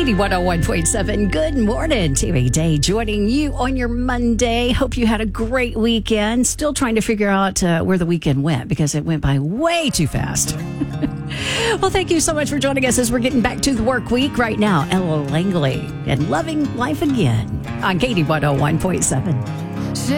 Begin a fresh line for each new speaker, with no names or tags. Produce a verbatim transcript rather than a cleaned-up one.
Katie one oh one point seven. Good morning. Tammy Day joining you on your Monday. Hope you had a great weekend. Still trying to figure out uh, where the weekend went because it went by way too fast. Well, thank you so much for joining us as we're getting back to the work week right now. Ella Langley and Loving Life Again on Katie one oh one point seven.